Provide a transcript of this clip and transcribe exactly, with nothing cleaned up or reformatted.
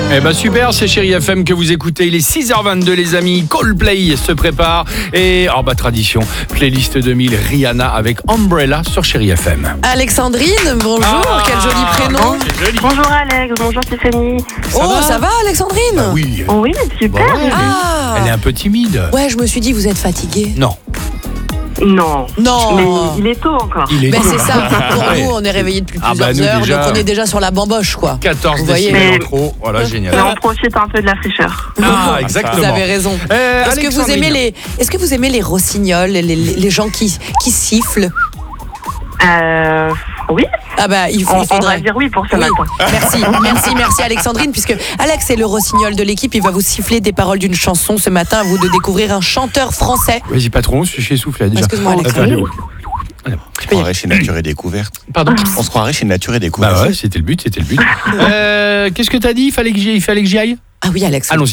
Eh ben super, c'est Chérie F M que vous écoutez. Il est six heures vingt-deux les amis. Coldplay se prépare. Et, oh bah tradition, playlist deux mille Rihanna avec Umbrella sur Chérie F M. Alexandrine, bonjour, Ah, quel joli prénom. C'est joli. Bonjour Alex, bonjour Stéphanie. Oh, va ça va Alexandrine? Bah oui. Oui, super. Bah ouais, elle, est, Ah. elle est un peu timide. Ouais, je me suis dit, vous êtes fatiguée. Non, Non. Non. Mais il est tôt encore. il est Ben tôt. c'est ça, pour Ouais. nous on est réveillés depuis Ah plusieurs bah nous, heures, déjà. donc on est déjà sur la bamboche quoi. quatorze Vous voyez. décibels en Mais- trop. Voilà, Mais génial. on profite un peu de la fraîcheur. Ah, Vous exactement. avez raison. Euh, Est-ce que vous Alexandrine. aimez les, est-ce que vous aimez les rossignols, les, les, les gens qui, qui sifflent? Euh, oui, Ah bah il, faut, on, il on va faudrait. dire oui pour ce Oui. matin. Merci, merci, merci Alexandrine, puisque Alex est le rossignol de l'équipe, il va vous siffler des paroles d'une chanson ce matin, à vous de découvrir un chanteur français. Vas-y patron, je suis essoufflé déjà. Excuse-moi, Oh, Alexandre. attends, On se croirait chez Nature et Découverte. Pardon. On se croirait chez Nature et Découverte. Bah ouais, c'était le but, c'était le but. Euh, Qu'est-ce que t'as dit? Il fallait que j'y, il fallait que j'y aille. Ah oui Alex. Allons-y.